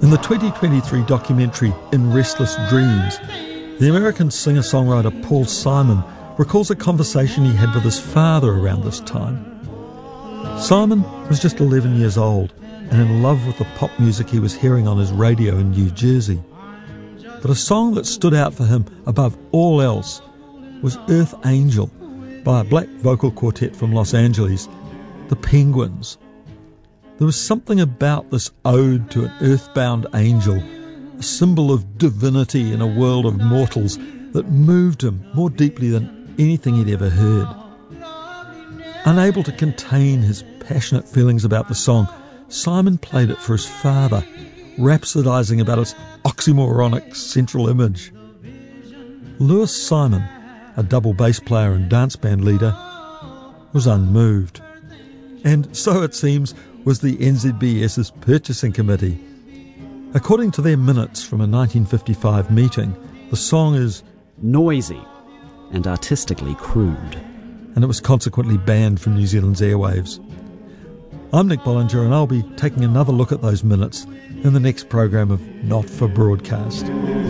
In the 2023 documentary In Restless Dreams, the American singer-songwriter Paul Simon recalls a conversation he had with his father around this time. Simon was just 11 years old and in love with the pop music he was hearing on his radio in New Jersey. But a song that stood out for him above all else was Earth Angel by a black vocal quartet from Los Angeles, the Penguins. There was something about this ode to an earthbound angel, a symbol of divinity in a world of mortals, that moved him more deeply than anything he'd ever heard. Unable to contain his passionate feelings about the song, Simon played it for his father, rhapsodising about its oxymoronic central image. Louis Simon, a double bass player and dance band leader, was unmoved. And so it seems was the NZBS's purchasing committee. According to their minutes from a 1955 meeting, the song is noisy and artistically crude, and it was consequently banned from New Zealand's airwaves. I'm Nick Bollinger, and I'll be taking another look at those minutes in the next program of Not for Broadcast.